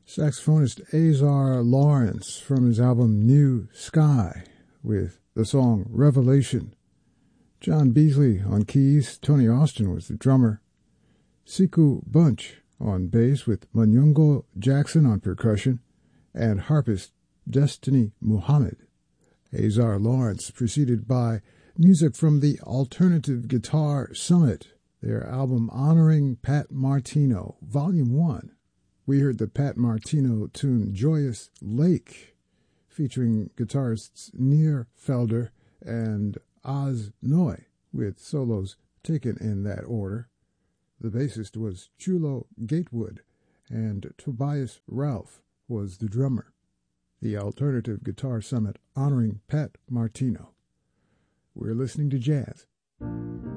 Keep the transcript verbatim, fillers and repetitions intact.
Saxophonist Azar Lawrence from his album New Sky with the song Revelation. John Beasley on keys, Tony Austin was the drummer. Siku Bunch on bass with Manyungo Jackson on percussion, and harpist Destiny Muhammad. Azar Lawrence preceded by music from the Alternative Guitar Summit, their album honoring Pat Martino, Volume one. We heard the Pat Martino tune Joyous Lake, featuring guitarists Nir Felder and Oz Noy, with solos taken in that order. The bassist was Chulo Gatewood, and Tobias Ralph was the drummer. The Alternative Guitar Summit honoring Pat Martino. We're listening to jazz.